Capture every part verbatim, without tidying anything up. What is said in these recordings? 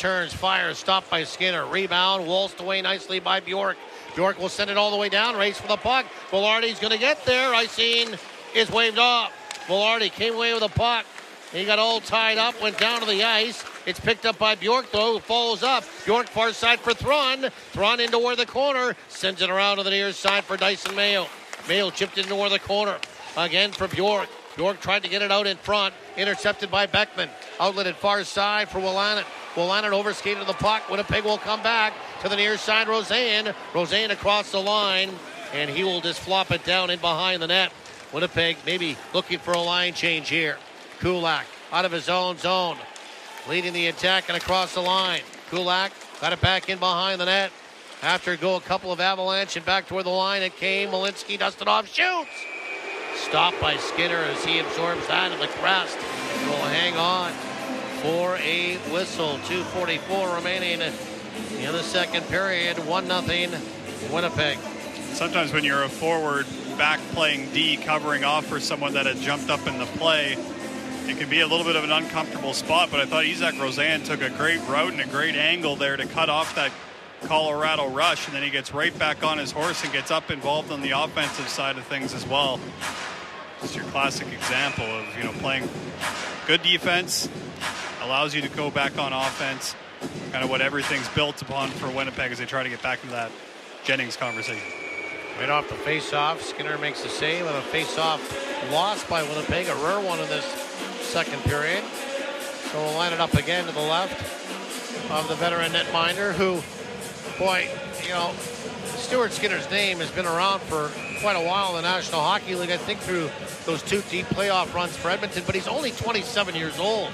turns, fires, stopped by Skinner. Rebound, waltzed away nicely by Bjork. Bjork will send it all the way down, race for the puck. Velarde's going to get there. Icing is waved off. Velarde came away with the puck. He got all tied up, went down to the ice. It's picked up by Bjork, though, who follows up. Bjork far side for Thron. Thron into where the corner. Sends it around to the near side for Dyson Mayo. Mayo chipped into where the corner. Again for Bjork. Bjork tried to get it out in front. Intercepted by Beckman. Outlet at far side for Willanen. Willanen overskated the puck. Winnipeg will come back to the near side. Roseanne. Roseanne across the line. And he will just flop it down in behind the net. Winnipeg maybe looking for a line change here. Kulak out of his own zone. Leading the attack and across the line. Kulak got it back in behind the net. After go a couple of avalanche and back toward the line it came. Malinsky dusted off, shoots! Stopped by Skinner as he absorbs that in the crest. Will hang on for a whistle. two forty-four remaining in the second period. one nothing Winnipeg. Sometimes when you're a forward back playing D, covering off for someone that had jumped up in the play, it can be a little bit of an uncomfortable spot, but I thought Isaac Roseanne took a great route and a great angle there to cut off that Colorado rush, and then he gets right back on his horse and gets up involved on the offensive side of things as well. Just your classic example of, you know, playing good defense, allows you to go back on offense, kind of what everything's built upon for Winnipeg as they try to get back into that Jennings conversation. Right off the face-off, Skinner makes the save, and a face-off lost by Winnipeg, a rare one in this second period. So we'll line it up again to the left of the veteran netminder, who, boy, you know, Stuart Skinner's name has been around for quite a while in the National Hockey League, I think through those two deep playoff runs for Edmonton, but he's only twenty-seven years old.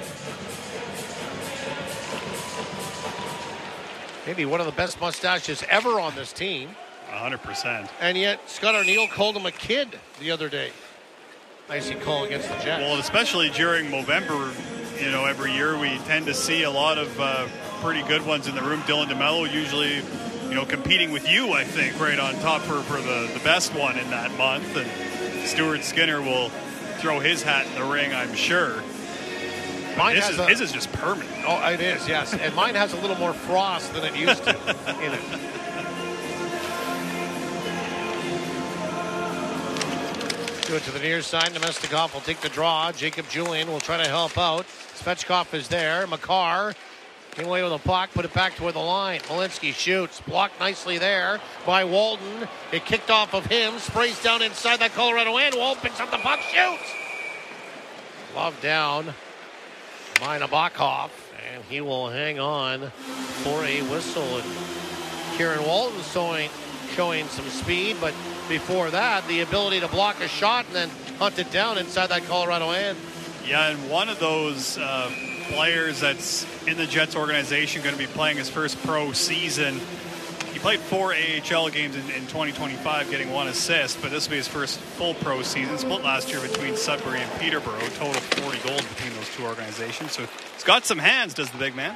Maybe one of the best mustaches ever on this team. one hundred percent. And yet, Scott Arniel called him a kid the other day. Icy call against the Jets. Well, especially during November, you know, every year we tend to see a lot of uh, pretty good ones in the room. Dylan DeMello usually, you know, competing with you, I think, right on top for, for the, the best one in that month. And Stuart Skinner will throw his hat in the ring, I'm sure. Mine his, has is, a, his is just permanent. Oh, it is, yes. And mine has a little more frost than it used to in it. Do it to the near side. Nemestikov will take the draw. Jacob Julian will try to help out. Svechkov is there. Makar came away with a puck, put it back toward the line. Malinsky shoots. Blocked nicely there by Walton. It kicked off of him. Sprays down inside that Colorado end. Walton picks up the puck, shoots. Love down. Mina Bakhoff, and he will hang on for a whistle. And Kieran Walton showing, showing some speed, but before that, the ability to block a shot and then hunt it down inside that Colorado end. Yeah, and one of those uh, players that's in the Jets organization going to be playing his first pro season. He played four A H L games in, in twenty twenty-five, getting one assist, but this will be his first full pro season. Split last year between Sudbury and Peterborough. Total forty goals between those two organizations. So he's got some hands, does the big man.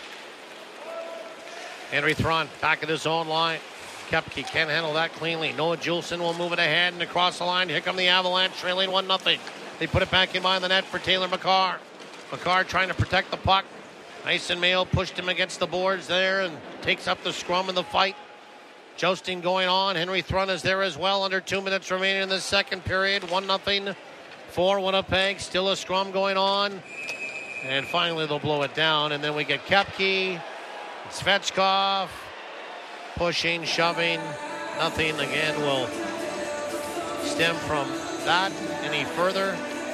Henry Thron back at his own line. Koepke can't handle that cleanly. Noah Juleson will move it ahead and across the line. Here come the Avalanche, trailing one nothing. They put it back in behind the net for Taylor Makar. Makar trying to protect the puck. Dyson Mayo pushed him against the boards there and takes up the scrum in the fight. Jousting going on. Henry Thron is there as well. Under two minutes remaining in the second period. one nothing for Winnipeg. Still a scrum going on. And finally they'll blow it down. And then we get Koepke, Svechkov, pushing, shoving. Nothing again will stem from that any further.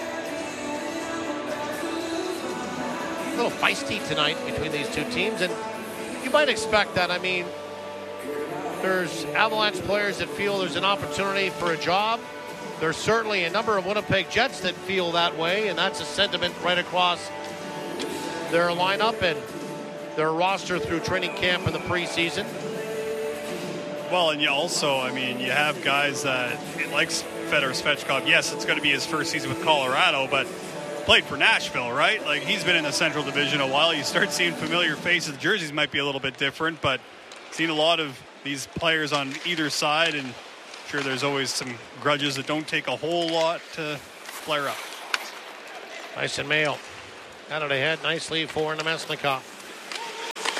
A little feisty tonight between these two teams, and you might expect that. I mean, there's Avalanche players that feel there's an opportunity for a job. There's certainly a number of Winnipeg Jets that feel that way, and that's a sentiment right across their lineup and their roster through training camp in the preseason. Well, and you also, I mean, you have guys that, like Fedor Svechkov, yes, it's going to be his first season with Colorado, but played for Nashville, right? Like, he's been in the Central Division a while. You start seeing familiar faces. The jerseys might be a little bit different, but seen a lot of these players on either side, and I'm sure there's always some grudges that don't take a whole lot to flare up. Dyson Mayo got it ahead nicely for Nemesnikov.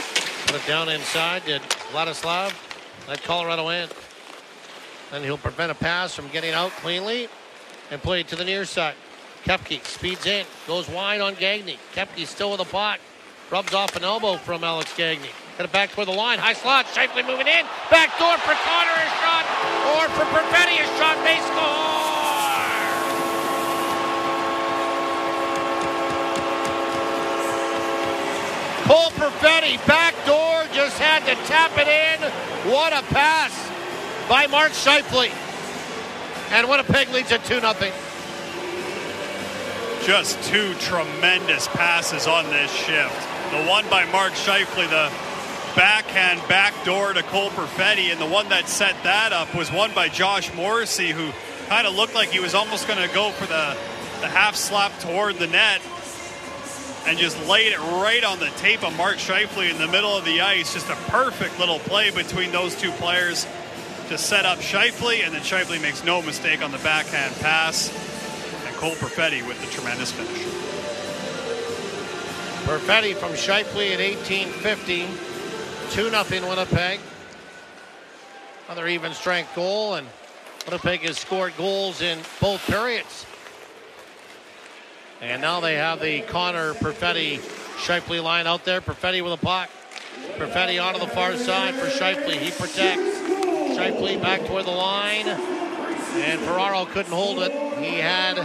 Put it down inside. Did Vladislav let Colorado in. Then he'll prevent a pass from getting out cleanly and play it to the near side. Koepke speeds in, goes wide on Gagner. Koepke still with the puck. Rubs off an elbow from Alex Gagner. Got it back toward the line. High slot. Scheifele moving in. Back door for Connor. A shot. Or for Perfetti. A shot. They score. Cole Perfetti. Back door. Just had to tap it in. What a pass by Mark Scheifele. And Winnipeg leads at two nothing. Just two tremendous passes on this shift. The one by Mark Scheifele, the backhand backdoor to Cole Perfetti, and the one that set that up was one by Josh Morrissey, who kind of looked like he was almost going to go for the, the half slap toward the net and just laid it right on the tape of Mark Scheifele in the middle of the ice. Just a perfect little play between those two players to set up Scheifele, and then Scheifele makes no mistake on the backhand pass. Cole Perfetti with the tremendous finish. Perfetti from Scheifele at eighteen fifty. two nothing Winnipeg. Another even strength goal, and Winnipeg has scored goals in both periods. And now they have the Connor Perfetti Scheifele line out there. Perfetti with a puck. Perfetti onto the far side for Scheifele. He protects. Scheifele back toward the line. And Ferraro couldn't hold it. He had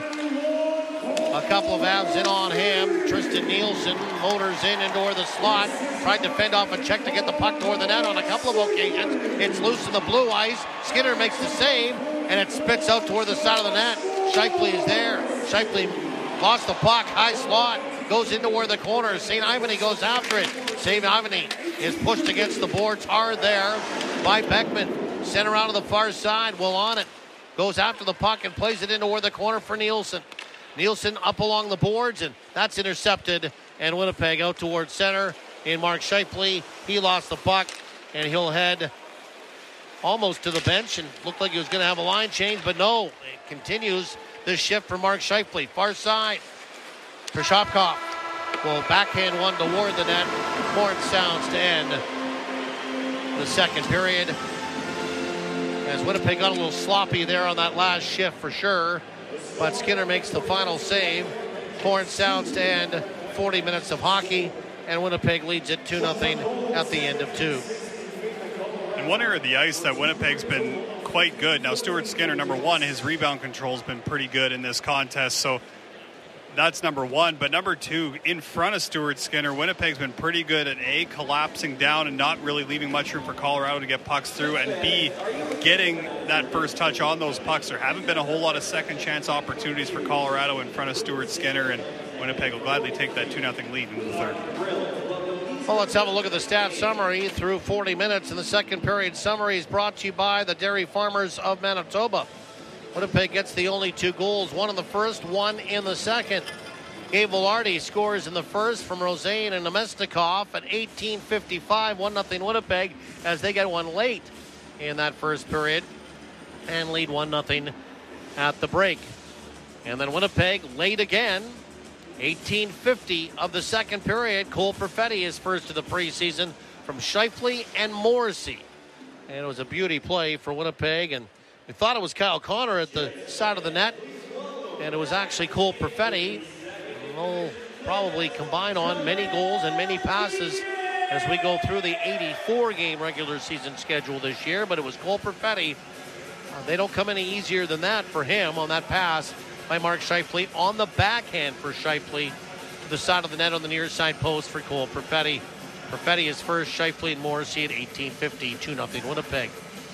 a couple of abs in on him. Tristan Nielsen motors in and toward the slot. Tried to fend off a check to get the puck toward the net on a couple of occasions. It's loose in the blue ice. Skinner makes the save, and it spits out toward the side of the net. Scheifele is there. Scheifele lost the puck. High slot. Goes into where the corner. Saint Ivany goes after it. Saint Ivany is pushed against the boards hard there by Beckman. Sent around to the far side. Will on it. Goes after the puck and plays it into where the corner for Nielsen. Nielsen up along the boards, and that's intercepted. And Winnipeg out towards center in Mark Scheifele. He lost the puck, and he'll head almost to the bench, and looked like he was going to have a line change, but no. It continues this shift for Mark Scheifele. Far side for Shopkoff. Will backhand one toward the net. Horn sounds to end the second period. As Winnipeg got a little sloppy there on that last shift for sure. But Skinner makes the final save. Horn sounds to end forty minutes of hockey. And Winnipeg leads it two nothing at the end of two. In one area of the ice that Winnipeg's been quite good. Now, Stuart Skinner, number one, his rebound control's been pretty good in this contest. So that's number one. But number two, in front of Stuart Skinner, Winnipeg's been pretty good at A, collapsing down and not really leaving much room for Colorado to get pucks through, and B, getting that first touch on those pucks. There haven't been a whole lot of second chance opportunities for Colorado in front of Stuart Skinner, and Winnipeg will gladly take that two nothing lead in the third. Well, let's have a look at the stat summary through forty minutes. In the second period, summary is brought to you by the Dairy Farmers of Manitoba. Winnipeg gets the only two goals, one in the first, one in the second. Gabe Vilardi scores in the first from Rosane and Namestnikov at eighteen fifty-five, one nothing Winnipeg, as they get one late in that first period and lead one nothing at the break. And then Winnipeg late again, eighteen fifty of the second period. Cole Perfetti is first of the preseason from Scheifele and Morrissey. And it was a beauty play for Winnipeg, and we thought it was Kyle Connor at the side of the net, and it was actually Cole Perfetti. We'll probably combine on many goals and many passes as we go through the eighty-four game regular season schedule this year, but it was Cole Perfetti. Uh, they don't come any easier than that for him on that pass by Mark Scheifele on the backhand for Scheifele to the side of the net on the near side post for Cole Perfetti. Perfetti is first, Scheifele and Morrissey at eighteen fifty, two nothing Winnipeg.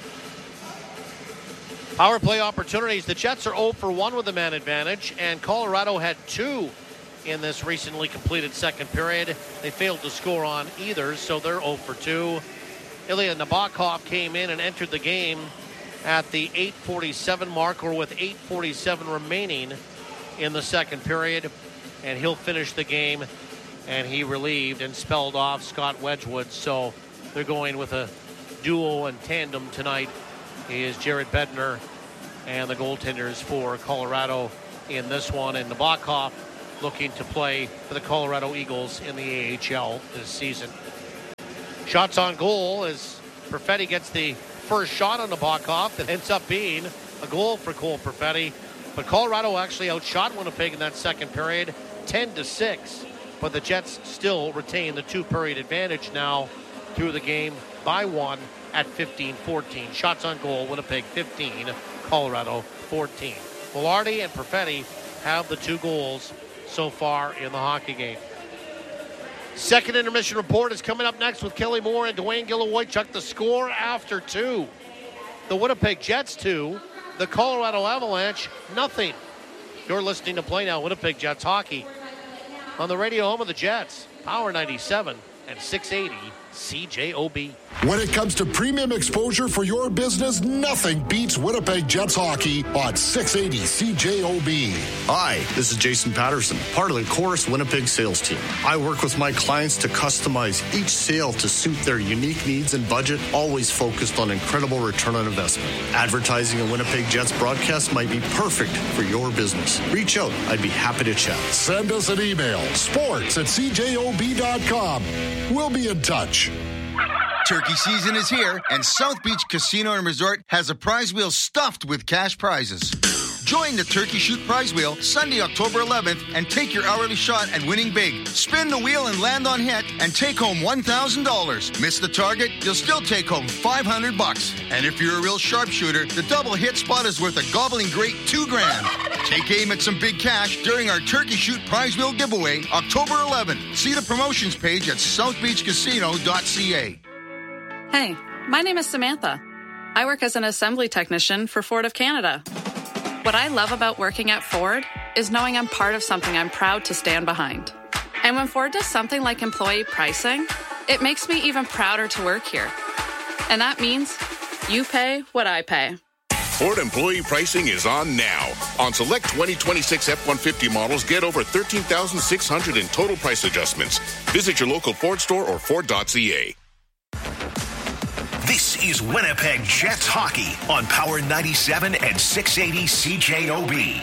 Power play opportunities. The Jets are oh for one with a man advantage, and Colorado had two in this recently completed second period. They failed to score on either, so they're oh for two. Ilya Nabokov came in and entered the game at the eight forty-seven mark, or with eight forty-seven remaining in the second period, and he'll finish the game, and he relieved and spelled off Scott Wedgwood. So they're going with a duo and tandem tonight. Is Jared Bednar and the goaltenders for Colorado in this one, and Nabokov looking to play for the Colorado Eagles in the A H L this season. Shots on goal as Perfetti gets the first shot on the puck off that ends up being a goal for Cole Perfetti. But Colorado actually outshot Winnipeg in that second period, ten to six. But the Jets still retain the two-period advantage now through the game by one at fifteen fourteen. Shots on goal, Winnipeg fifteen, Colorado fourteen. Velarde and Perfetti have the two goals so far in the hockey game. Second intermission report is coming up next with Kelly Moore and Dwayne Gilavoychuk. The score after two. The Winnipeg Jets two, the Colorado Avalanche nothing. You're listening to Play Now Winnipeg Jets hockey on the radio home of the Jets, Power ninety-seven and six eighty C J O B. When it comes to premium exposure for your business, nothing beats Winnipeg Jets hockey on six eighty C J O B. Hi, this is Jason Patterson, part of the Chorus Winnipeg sales team. I work with my clients to customize each sale to suit their unique needs and budget, always focused on incredible return on investment. Advertising a Winnipeg Jets broadcast might be perfect for your business. Reach out. I'd be happy to chat. Send us an email, sports at c j o b dot com. We'll be in touch. Turkey season is here, and South Beach Casino and Resort has a prize wheel stuffed with cash prizes. Join the Turkey Shoot Prize Wheel Sunday, October eleventh, and take your hourly shot at winning big. Spin the wheel and land on hit, and take home one thousand dollars. Miss the target, you'll still take home five hundred bucks. And if you're a real sharpshooter, the double hit spot is worth a gobbling great two grand. Take aim at some big cash during our Turkey Shoot Prize Wheel giveaway, October eleventh. See the promotions page at south beach casino dot c a. Hey, my name is Samantha. I work as an assembly technician for Ford of Canada. What I love about working at Ford is knowing I'm part of something I'm proud to stand behind. And when Ford does something like employee pricing, it makes me even prouder to work here. And that means you pay what I pay. Ford employee pricing is on now. On select twenty twenty-six F one fifty models, get over thirteen thousand six hundred in total price adjustments. Visit your local Ford store or Ford dot c a. This is Winnipeg Jets hockey on Power ninety-seven and six eighty C J O B.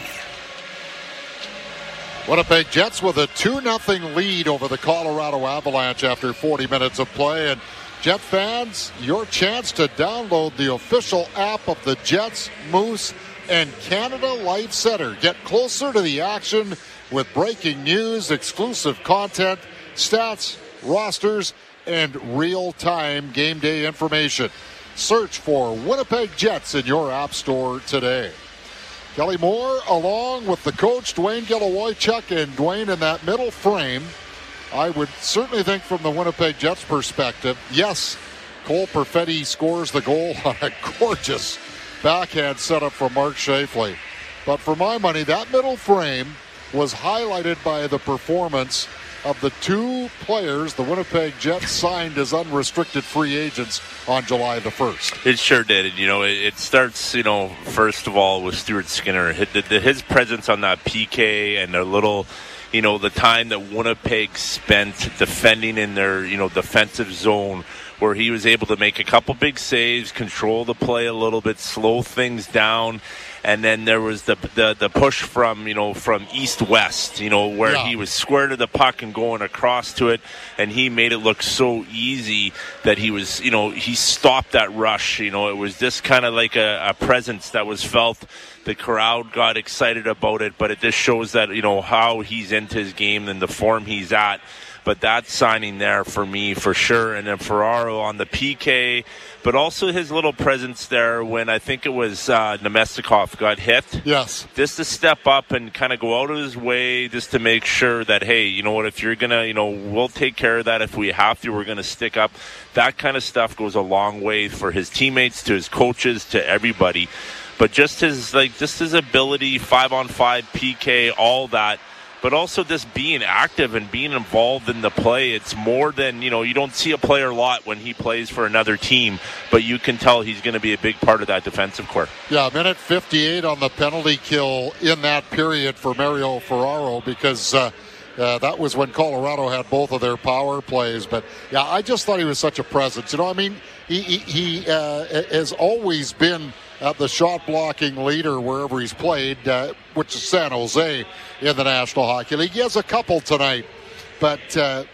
Winnipeg Jets with a two nothing lead over the Colorado Avalanche after forty minutes of play. And Jet fans, your chance to download the official app of the Jets, Moose, and Canada Life Center. Get closer to the action with breaking news, exclusive content, stats, rosters, and real-time game day information. Search for Winnipeg Jets in your app store today. Kelly Moore along with the coach Dwayne Gilavoychuk, and Dwayne in that middle frame. I would certainly think from the Winnipeg Jets perspective, yes, Cole Perfetti scores the goal on a gorgeous backhand setup from Mark Scheifele. But for my money, that middle frame was highlighted by the performance of the two players the Winnipeg Jets signed as unrestricted free agents on July the first. It sure did. And, you know, it, it starts, you know, first of all with Stuart Skinner. His, his presence on that P K and a little, you know, the time that Winnipeg spent defending in their, you know, defensive zone, where he was able to make a couple big saves, control the play a little bit, slow things down. And then there was the the, the push from, you know, from east-west, you know, where yeah. he was square to the puck and going across to it, and he made it look so easy that he was, you know, he stopped that rush. You know, it was just kind of like a, a presence that was felt. The crowd got excited about it, but it just shows that, you know, how he's into his game and the form he's at. But that signing there for me, for sure. And then Ferraro on the P K, but also his little presence there when I think it was uh, Nemestikov got hit. Yes. Just to step up and kind of go out of his way just to make sure that, hey, you know what, if you're going to, you know, we'll take care of that if we have to. We're going to stick up. That kind of stuff goes a long way for his teammates, to his coaches, to everybody. But just his, like, just his ability, five-on-five P K, all that. But also just being active and being involved in the play. It's more than, you know, you don't see a player a lot when he plays for another team, but you can tell he's going to be a big part of that defensive core. Yeah, minute fifty-eight on the penalty kill in that period for Mario Ferraro, because uh, uh, that was when Colorado had both of their power plays. But, yeah, I just thought he was such a presence. You know, I mean, he, he, he uh, has always been Uh, the shot-blocking leader wherever he's played, uh, which is San Jose in the National Hockey League. He has a couple tonight, but uh,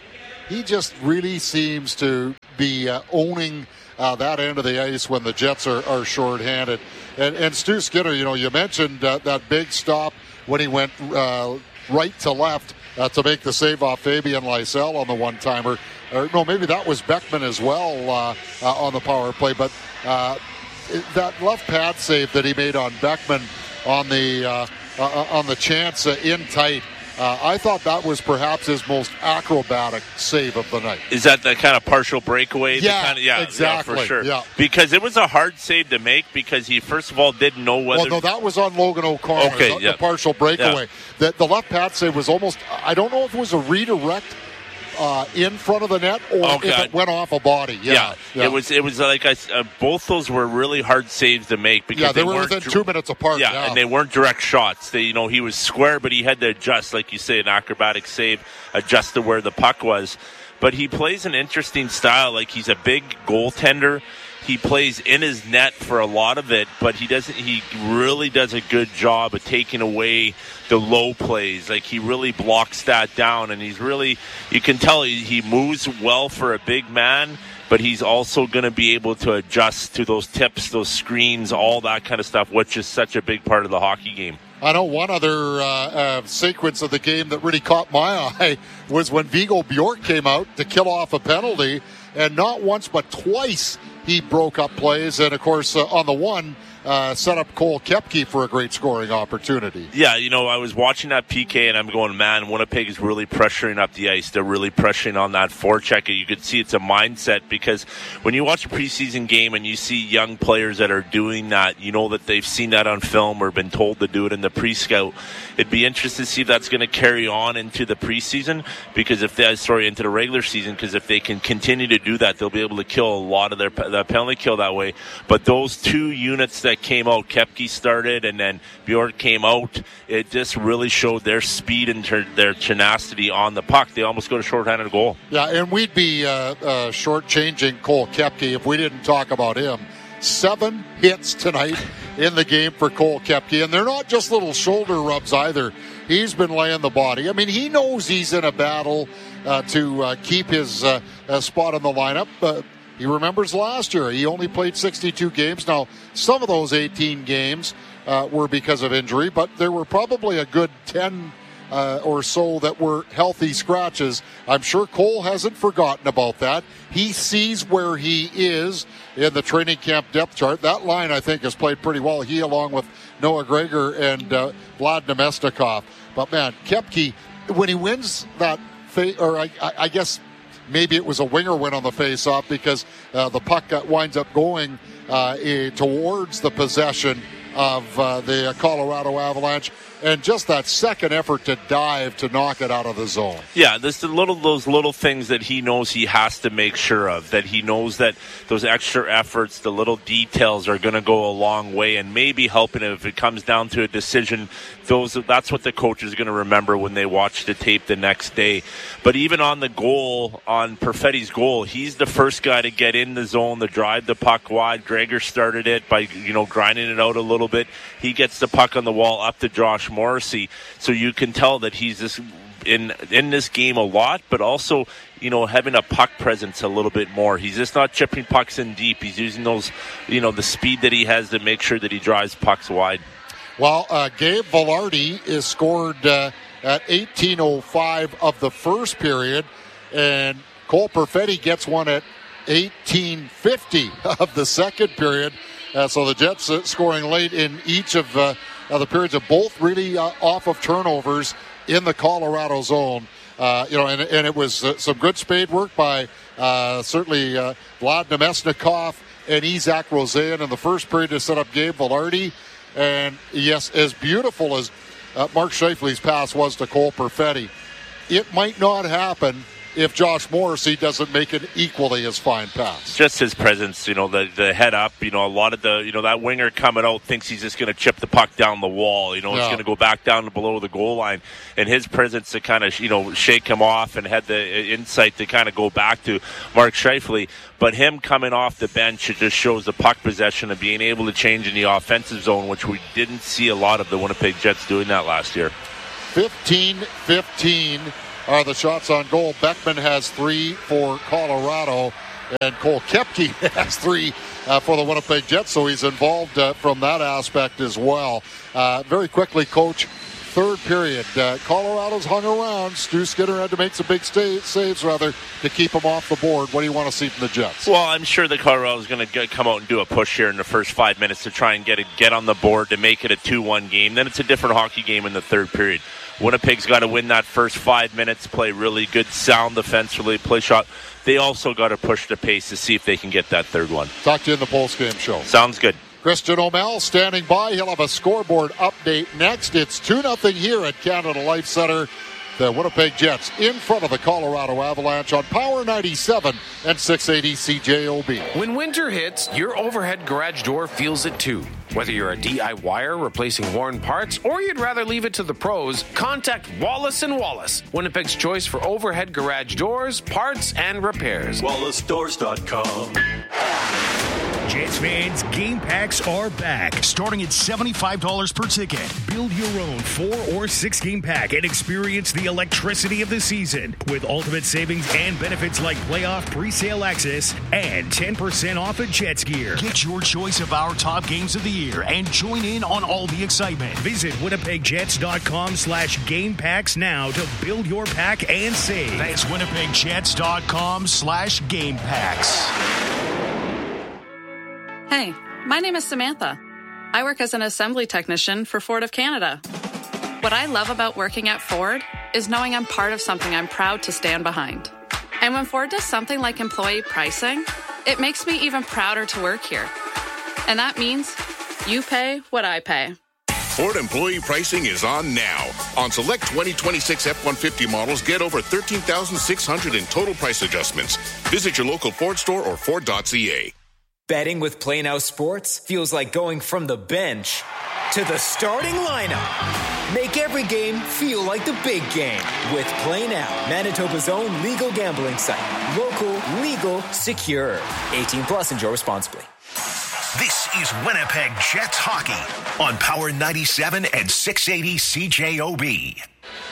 he just really seems to be uh, owning uh, that end of the ice when the Jets are, are shorthanded. And, and Stu Skinner, you know, you mentioned uh, that big stop when he went uh, right to left uh, to make the save off Fabian Lysell on the one-timer. Or no, maybe that was Beckman as well uh, uh, on the power play. But uh, that left pad save that he made on Beckman on the uh, uh, on the chance uh, in tight, uh, I thought that was perhaps his most acrobatic save of the night. Is that the kind of partial breakaway? Yeah, kind of, yeah exactly. Yeah, for sure. Yeah. Because it was a hard save to make because he, first of all, didn't know whether... Well, no, that was on Logan O'Connor, okay, the, yeah. the partial breakaway. Yeah. The, the left pad save was almost, I don't know if it was a redirect Uh, in front of the net, or okay. if it went off a body. Yeah, yeah. yeah. it was. It was like I. Uh, both those were really hard saves to make because yeah, they, they were weren't within dr- two minutes apart. Yeah, yeah, and they weren't direct shots. They, you know, he was square, but he had to adjust, like you say, an acrobatic save, adjust to where the puck was. But he plays an interesting style. Like he's a big goaltender. He plays in his net for a lot of it, but he doesn't. He really does a good job of taking away the low plays. Like he really blocks that down, and he's really. You can tell he, he moves well for a big man, but he's also going to be able to adjust to those tips, those screens, all that kind of stuff, which is such a big part of the hockey game. I know one other uh, uh, sequence of the game that really caught my eye was when Viggo Bjork came out to kill off a penalty, and not once but twice he broke up plays, and of course uh, on the one uh, set up Cole Koepke for a great scoring opportunity. Yeah, you know, I was watching that P K and I'm going, man, Winnipeg is really pressuring up the ice. They're really pressuring on that forecheck. You could see it's a mindset because when you watch a preseason game and you see young players that are doing that, you know that they've seen that on film or been told to do it in the pre-scout. It'd be interesting to see if that's going to carry on into the preseason because if they, sorry, into the regular season, because if they can continue to do that, they'll be able to kill a lot of their the penalty kill that way. But those two units that came out, Koepke started and then Bjork came out, it just really showed their speed and ter- their tenacity on the puck. They almost got a shorthanded goal. Yeah, and we'd be uh, uh, shortchanging Cole Koepke if we didn't talk about him. Seven hits tonight in the game for Cole Koepke, and they're not just little shoulder rubs either. He's been laying the body. I mean, he knows he's in a battle uh, to uh, keep his uh, uh, spot in the lineup. Uh, he remembers last year, he only played sixty-two games. Now, some of those eighteen games uh, were because of injury, but there were probably a good ten Uh, or so that were healthy scratches. I'm sure Cole hasn't forgotten about that. He sees where he is in the training camp depth chart. That line, I think, has played pretty well. He, along with Noah Gregor and uh, Vlad Nemestikov. But, man, Koepke, when he wins that, fa- or I, I, I guess maybe it was a winger win on the face-off because uh, the puck winds up going uh, eh, towards the possession of uh, the Colorado Avalanche. And just that second effort to dive to knock it out of the zone. Yeah, there's the little those little things that he knows he has to make sure of. That he knows that those extra efforts, the little details, are going to go a long way, and maybe helping if it comes down to a decision. Those that's what the coach is going to remember when they watch the tape the next day. But even on the goal, on Perfetti's goal, he's the first guy to get in the zone to drive the puck wide. Gregor started it by you know grinding it out a little bit. He gets the puck on the wall up to Josh Morrissey, so you can tell that he's this in in this game a lot, but also you know having a puck presence a little bit more. He's just not chipping pucks in deep. He's using those you know the speed that he has to make sure that he drives pucks wide. Well, uh, Gabe Vilardi is scored uh, at eighteen oh five of the first period, and Cole Perfetti gets one at eighteen fifty of the second period. Uh, so the Jets uh, scoring late in each of uh, uh, the periods of both really uh, off of turnovers in the Colorado zone. Uh, you know, and, and it was uh, some good spade work by uh, certainly uh, Vlad Nemestikov and Isaac Rosen in the first period to set up Gabe Vilardi. And yes, as beautiful as uh, Mark Scheifele's pass was to Cole Perfetti, it might not happen if Josh Morrissey doesn't make an equally as fine pass. Just his presence, you know, the the head up, you know, a lot of the, you know, that winger coming out thinks he's just going to chip the puck down the wall, you know, yeah. It's going to go back down to below the goal line. And his presence to kind of, you know, shake him off and had the insight to kind of go back to Mark Scheifele. But him coming off the bench, it just shows the puck possession and being able to change in the offensive zone, which we didn't see a lot of the Winnipeg Jets doing that last year. fifteen fifteen are the shots on goal. Beckman has three for Colorado, and Cole Koepke has three uh, for the Winnipeg Jets, so he's involved uh, from that aspect as well. Uh, very quickly, Coach, third period, uh, Colorado's hung around. Stu Skinner had to make some big sta- saves, rather, to keep them off the board. What do you want to see from the Jets? Well, I'm sure that Colorado's going to come out and do a push here in the first five minutes to try and get it, get on the board to make it a two one game. Then it's a different hockey game in the third period. Winnipeg's got to win that first five minutes, play really good, sound defensively, play shot. They also got to push the pace to see if they can get that third one. Talk to you in the post-game show. Sounds good. Christian O'Mell standing by. He'll have a scoreboard update next. It's two nothing here at Canada Life Center. The Winnipeg Jets in front of the Colorado Avalanche on Power ninety-seven and six eighty C J O B. When winter hits, your overhead garage door feels it too. Whether you're a D I Y-er replacing worn parts or you'd rather leave it to the pros, contact Wallace and Wallace, Winnipeg's choice for overhead garage doors, parts, and repairs. Wallace Doors dot com. Jets fans, game packs are back. Starting at seventy-five dollars per ticket. Build your own four or six game pack and experience the electricity of the season with ultimate savings and benefits like playoff pre-sale access and ten percent off of Jets gear. Get your choice of our top games of the year and join in on all the excitement. Visit Winnipeg Jets dot com slash game packs now to build your pack and save. That's Winnipeg Jets dot com slash game packs. Hey, my name is Samantha. I work as an assembly technician for Ford of Canada. What I love about working at Ford is knowing I'm part of something I'm proud to stand behind. And when Ford does something like employee pricing, it makes me even prouder to work here. And that means you pay what I pay. Ford employee pricing is on now. On select twenty twenty-six F one fifty models, get over thirteen thousand six hundred in total price adjustments. Visit your local Ford store or Ford dot C A. Betting with Play Now Sports feels like going from the bench to the starting lineup. Make every game feel like the big game with Play Now, Manitoba's own legal gambling site. Local, legal, secure. eighteen plus, enjoy responsibly. This is Winnipeg Jets hockey on Power ninety-seven and six eighty C J O B.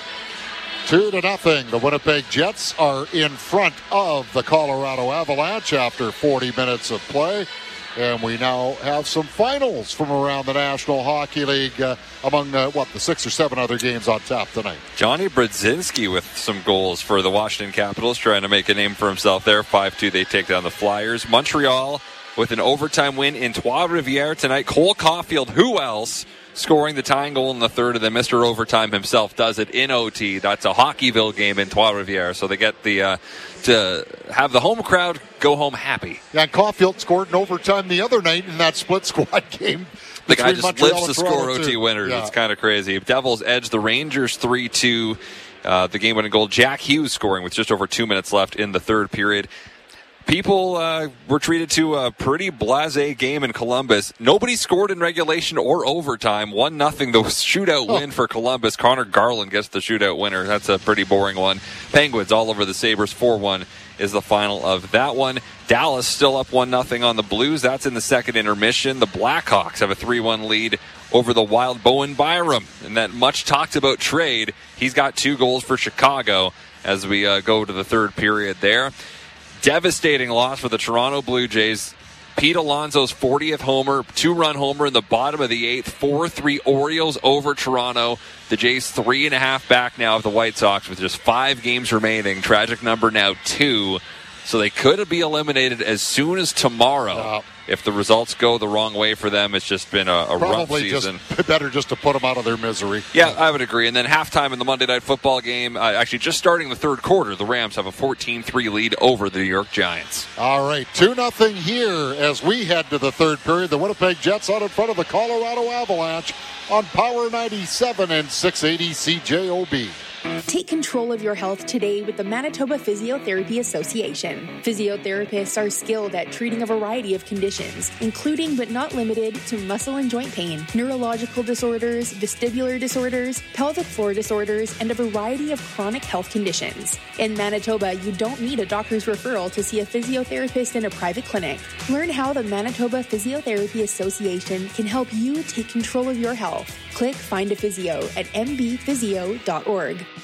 Two to nothing. The Winnipeg Jets are in front of the Colorado Avalanche after forty minutes of play. And we now have some finals from around the National Hockey League uh, among, uh, what, the six or seven other games on tap tonight. Johnny Brodzinski with some goals for the Washington Capitals, trying to make a name for himself there. five two, they take down the Flyers. Montreal with an overtime win in Trois-Rivières tonight. Cole Caulfield, who else? Scoring the tying goal in the third, and then Mister Overtime himself does it in O T. That's a Hockeyville game in Trois-Rivières, so they get the uh, to have the home crowd go home happy. Yeah, and Caulfield scored in overtime the other night in that split squad game. The guy just Montreal lives to score O T too. winners. Yeah. It's kind of crazy. Devils edge the Rangers three two. Uh, the game-winning goal, Jack Hughes scoring with just over two minutes left in the third period. People uh, were treated to a pretty blasé game in Columbus. Nobody scored in regulation or overtime. one nothing, the shootout oh. win for Columbus. Connor Garland gets the shootout winner. That's a pretty boring one. Penguins all over the Sabres. four one is the final of that one. Dallas still up one nothing on the Blues. That's in the second intermission. The Blackhawks have a three one lead over the Wild. Bowen Byram. And that much talked about trade, he's got two goals for Chicago as we uh, go to the third period there. Devastating loss for the Toronto Blue Jays. Pete Alonso's fortieth homer, two-run homer in the bottom of the eighth. four three Orioles over Toronto. The Jays three and a half back now of the White Sox with just five games remaining. Tragic number now two. So they could be eliminated as soon as tomorrow. Wow. If the results go the wrong way for them, it's just been a, a rough season. Just better just to put them out of their misery. Yeah, I would agree. And then halftime in the Monday Night Football game, uh, actually just starting the third quarter, the Rams have a fourteen three lead over the New York Giants. All right, two nothing here as we head to the third period. The Winnipeg Jets out in front of the Colorado Avalanche on Power ninety-seven and six eighty C J O B. Take control of your health today with the Manitoba Physiotherapy Association. Physiotherapists are skilled at treating a variety of conditions, including but not limited to muscle and joint pain, neurological disorders, vestibular disorders, pelvic floor disorders, and a variety of chronic health conditions. In Manitoba, you don't need a doctor's referral to see a physiotherapist in a private clinic. Learn how the Manitoba Physiotherapy Association can help you take control of your health. Click Find a Physio at m b physio dot org.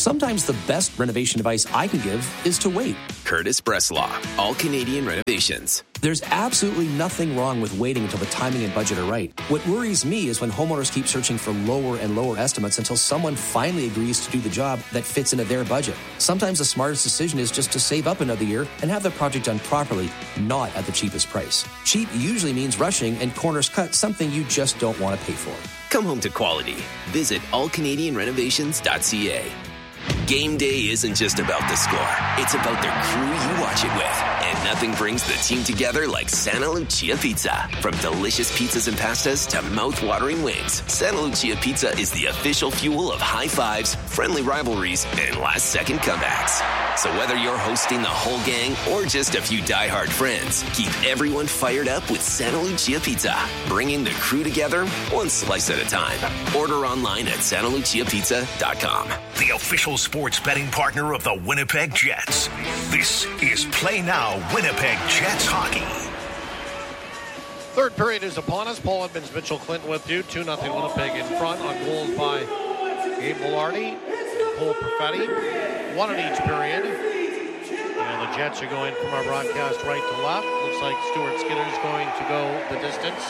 sometimes the best renovation advice I can give is to wait. Curtis Bresslaw, All Canadian Renovations. There's absolutely nothing wrong with waiting until the timing and budget are right. What worries me is when homeowners keep searching for lower and lower estimates until someone finally agrees to do the job that fits into their budget. Sometimes the smartest decision is just to save up another year and have the project done properly, not at the cheapest price. Cheap usually means rushing and corners cut, something you just don't want to pay for. Come home to quality. Visit all canadian renovations dot c a. Game day isn't just about the score. It's about the crew you watch it with. And nothing brings the team together like Santa Lucia Pizza. From delicious pizzas and pastas to mouth-watering wings, Santa Lucia Pizza is the official fuel of high fives, friendly rivalries, and last-second comebacks. So whether you're hosting the whole gang or just a few diehard friends, keep everyone fired up with Santa Lucia Pizza, bringing the crew together one slice at a time. Order online at santa lucia pizza dot com. The official sports betting partner of the Winnipeg Jets. This is Play Now Winnipeg Jets Hockey. Third period is upon us. Paul Edmonds, Mitchell Clinton with you. two nothing Winnipeg in front on goals by Gabe Vilardi and Cole Perfetti. One in each period. And the Jets are going from our broadcast right to left. Looks like Stuart Skinner is going to go the distance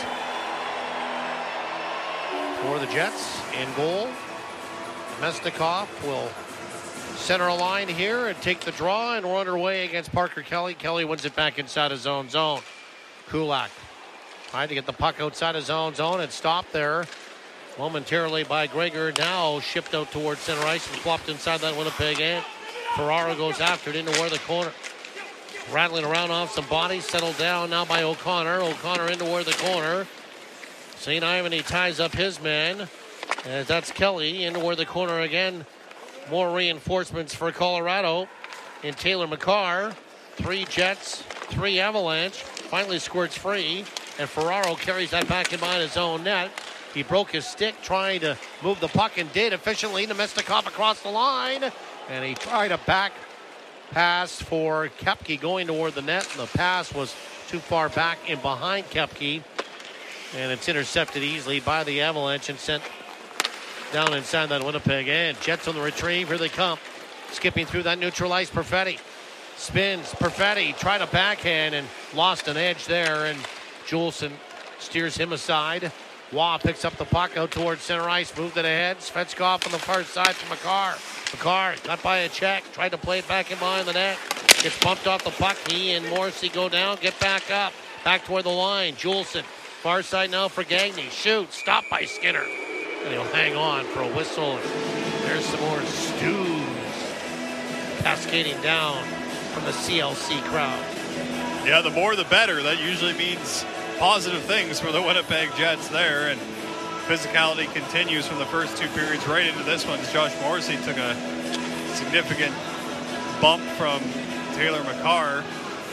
for the Jets. In goal, Mesnikov will center a line here and take the draw, and we're underway against Parker Kelly. Kelly wins it back inside his own zone. Kulak tried to get the puck outside his own zone and stopped there momentarily by Gregor. Now shipped out towards center ice and flopped inside that Winnipeg end. Ferraro goes after it into where the corner. Rattling around off some bodies, settled down now by O'Connor. O'Connor into where the corner. Saint Ivan, he ties up his man. As that's Kelly into where the corner again. More reinforcements for Colorado in Taylor McCarr. Three Jets, three Avalanche. Finally squirts free, and Ferraro carries that back in behind his own net. He broke his stick trying to move the puck and did efficiently. Nemesnikov across the line, and he tried a back pass for Koepke going toward the net, and the pass was too far back and behind Koepke, and it's intercepted easily by the Avalanche and sent down inside that Winnipeg end. Jets on the retrieve. Here they come. Skipping through that neutral ice. Perfetti spins. Perfetti tried a backhand and lost an edge there. And Juleson steers him aside. Waugh picks up the puck out towards center ice. Moved it ahead. Svechkov on the far side for McCarr. McCarr got by a check. Tried to play it back in behind the net. Gets bumped off the puck. He and Morrissey go down. Get back up. Back toward the line. Juleson. Far side now for Gagné. Shoots. Stopped by Skinner. And he'll hang on for a whistle. There's some more stews cascading down from the C L C crowd. Yeah, the more the better. That usually means positive things for the Winnipeg Jets there. And physicality continues from the first two periods right into this one. Josh Morrissey took a significant bump from Taylor McCarr.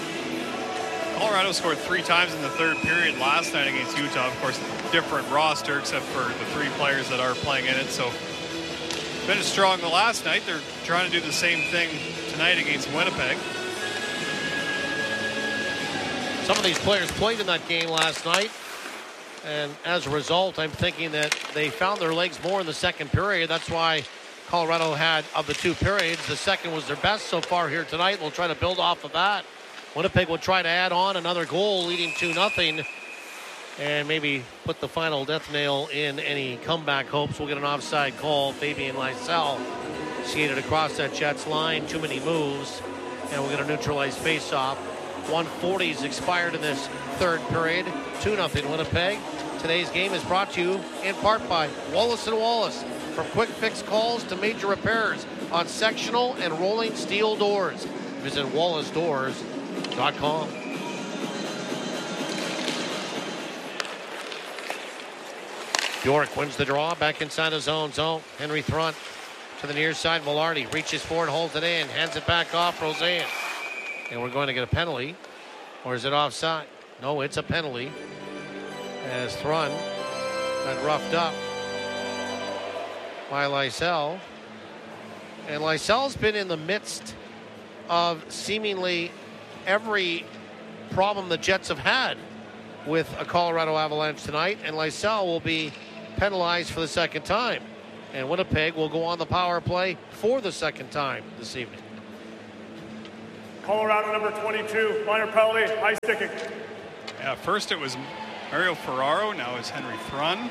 Colorado scored three times in the third period last night against Utah. Of course, different roster except for the three players that are playing in it. So, finished strong the last night. They're trying to do the same thing tonight against Winnipeg. Some of these players played in that game last night. And as a result, I'm thinking that they found their legs more in the second period. That's why Colorado had, of the two periods, the second was their best so far here tonight. We'll try to build off of that. Winnipeg will try to add on another goal, leading two nothing, and maybe put the final death nail in any comeback hopes. We'll get an offside call. Fabian Lysell skated across that Jets line. Too many moves, and we'll get a neutralized face-off. one forty is expired in this third period. two nothing Winnipeg. Today's game is brought to you in part by Wallace and Wallace. From quick fix calls to major repairs on sectional and rolling steel doors. Visit wallace doors dot com. Bjork wins the draw back inside his own zone. Henry Thrunt to the near side. Vilardi reaches forward, holds it in, hands it back off. Roseanne. And we're going to get a penalty. Or is it offside? No, it's a penalty. As Thrunt got roughed up by Lysell. And Lysell's been in the midst of seemingly every problem the Jets have had with a Colorado Avalanche tonight, and Lysell will be penalized for the second time. And Winnipeg will go on the power play for the second time this evening. Colorado number twenty-two, minor penalty, high sticking. Yeah, first it was Mario Ferraro, now it's Henry Thrun.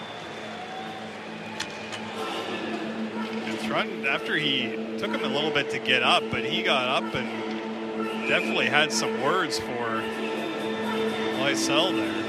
And Thrun, after he took him a little bit to get up, but he got up and definitely had some words for Lysell there.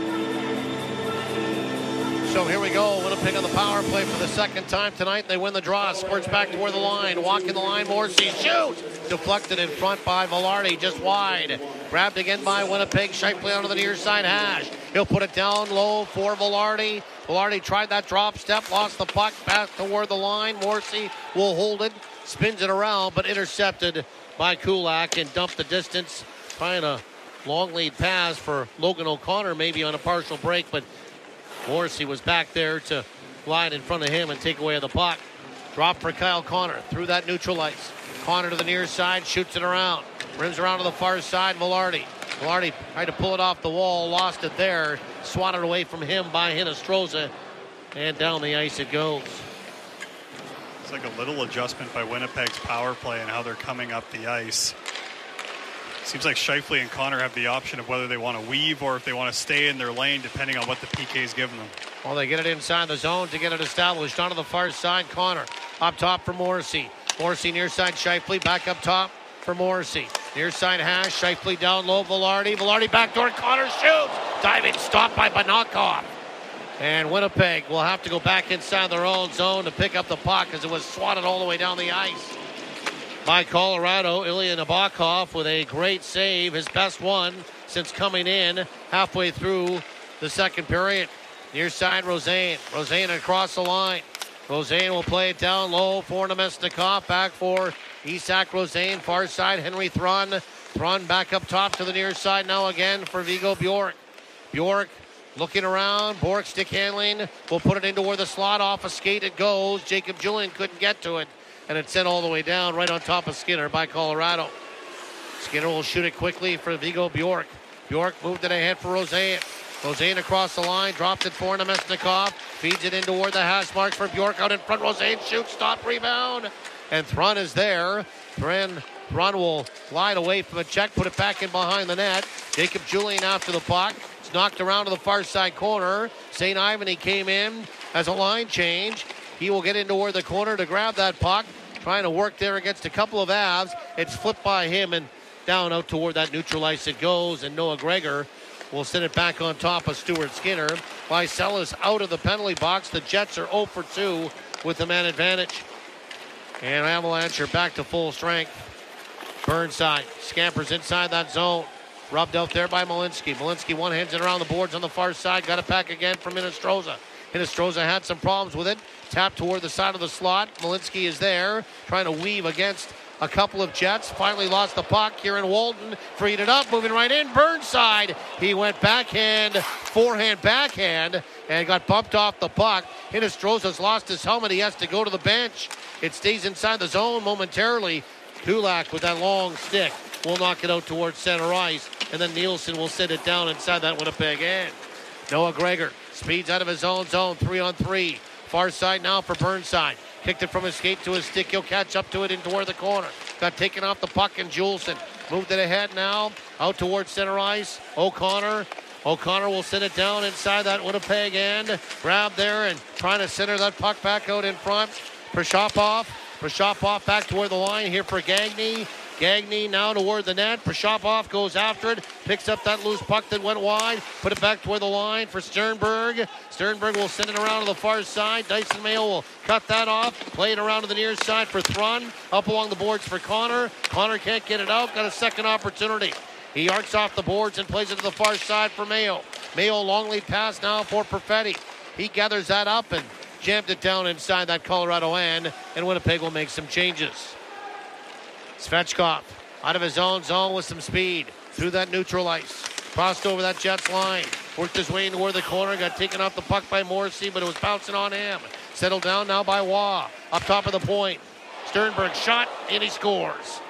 So here we go. Winnipeg on the power play for the second time tonight. They win the draw. Squirts back toward the line. Walking the line. Morrissey shoots. Deflected in front by Velarde. Just wide. Grabbed again by Winnipeg. Shifley onto the near side hash. He'll put it down low for Velarde. Velarde tried that drop step. Lost the puck. Back toward the line. Morrissey will hold it. Spins it around, but intercepted by Kulak and dumped the distance. Trying a long lead pass for Logan O'Connor, maybe on a partial break, but Morrissey was back there to glide in front of him and take away the puck. Drop for Kyle Connor through that neutral ice. Connor to the near side, shoots it around. Rims around to the far side, Velarde. Velarde tried to pull it off the wall, lost it there. Swatted away from him by Hinostroza, and down the ice it goes. It's like a little adjustment by Winnipeg's power play and how they're coming up the ice. Seems like Shifley and Connor have the option of whether they want to weave or if they want to stay in their lane, depending on what the P K is giving them. Well, they get it inside the zone to get it established. Onto the far side, Connor. Up top for Morrissey. Morrissey near side, Shifley. Back up top for Morrissey. Near side hash, Shifley down low, Velarde. Velarde backdoor, Connor shoots. Diving, stopped by Banakov. And Winnipeg will have to go back inside their own zone to pick up the puck as it was swatted all the way down the ice by Colorado. Ilya Nabokov with a great save, his best one since coming in halfway through the second period. Near side, Rosane. Rosane across the line. Rosane will play it down low for Nemesnikov. Back for Isak Rosane. Far side, Henry Thrun. Thrun back up top to the near side now again for Vigo Bjork. Bjork looking around. Bork stick handling. Will put it into where the slot off a skate it goes. Jacob Julian couldn't get to it. And it's sent all the way down right on top of Skinner by Colorado. Skinner will shoot it quickly for Vigo Bjork. Bjork moved it ahead for Rosane. Rosane across the line, dropped it for Nemesnikov. Feeds it in toward the hash marks for Bjork out in front. Rosane shoots, stop, rebound. And Thrun is there. Thrun, Thrun will glide away from a check, put it back in behind the net. Jacob Julian after the puck. It's knocked around to the far side corner. Saint Ivan, he came in as a line change. He will get in toward the corner to grab that puck. Trying to work there against a couple of Avs. It's flipped by him and down out toward that neutral ice it goes. And Noah Gregor will send it back on top of Stuart Skinner. Lysell is out of the penalty box. The Jets are oh for two with the man advantage. And Avalanche are back to full strength. Burnside scampers inside that zone. Rubbed out there by Malinsky. Malinsky one-hands it around the boards on the far side. Got it back again from Hinostroza. Hinostroza had some problems with it. Tapped toward the side of the slot. Malinsky is there, trying to weave against a couple of Jets. Finally lost the puck. Kieran Walton freed it up, moving right in. Burnside. He went backhand, forehand, backhand, and got bumped off the puck. Hinostroza's lost his helmet. He has to go to the bench. It stays inside the zone momentarily. Kulak with that long stick will knock it out towards center ice, and then Nielsen will sit it down inside that Winnipeg end. Noah Gregor speeds out of his own zone, three on three. Far side now for Burnside. Kicked it from his skate to his stick. He'll catch up to it in toward the corner. Got taken off the puck, and Juleson moved it ahead now out towards center ice. O'Connor. O'Connor will sit it down inside that Winnipeg end. Grab there and trying to center that puck back out in front. Prashopov. Prashopov back toward the line here for Gagné. Gagné now toward the net. Prashopov goes after it. Picks up that loose puck that went wide. Put it back toward the line for Sternberg. Sternberg will send it around to the far side. Dyson Mayo will cut that off. Play it around to the near side for Thrun. Up along the boards for Connor. Connor can't get it out. Got a second opportunity. He arcs off the boards and plays it to the far side for Mayo. Mayo long lead pass now for Perfetti. He gathers that up and jammed it down inside that Colorado end. And Winnipeg will make some changes. Svechkov out of his own zone with some speed through that neutral ice. Crossed over that Jets line. Worked his way into where the corner. Got taken off the puck by Morrissey, but it was bouncing on him. Settled down now by Waugh. Up top of the point. Sternberg shot, and he scores.